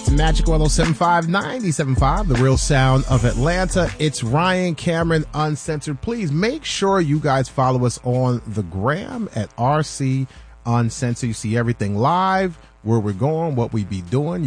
Magic 1075 97.5, the real sound of Atlanta. It's Ryan Cameron Uncensored. Please make sure you guys follow us on the gram at RC Uncensored. You see everything live, where we're going, what we be doing.